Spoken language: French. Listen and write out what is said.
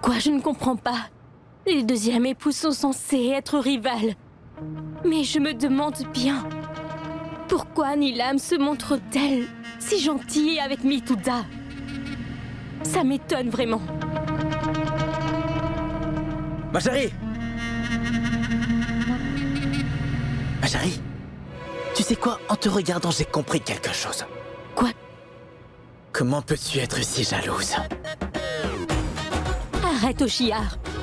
Quoi, je ne comprends pas. Les deuxièmes époux sont censés être rivales. Mais je me demande bien... Pourquoi Nilam se montre-t-elle si gentille avec Mitouda? Ça m'étonne vraiment. Ma chérie! Ma chérie, tu sais quoi? En te regardant, j'ai compris quelque chose. Quoi? Comment peux-tu être si jalouse? Arrête, Oshihar.